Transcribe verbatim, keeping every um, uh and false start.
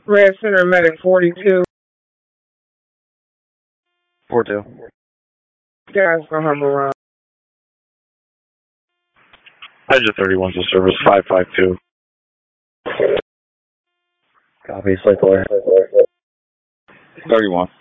Red Center Medic forty-two. four two. Guys, go home around. Engine thirty-one to service five five two. Copy, Slate Flare. thirty-one.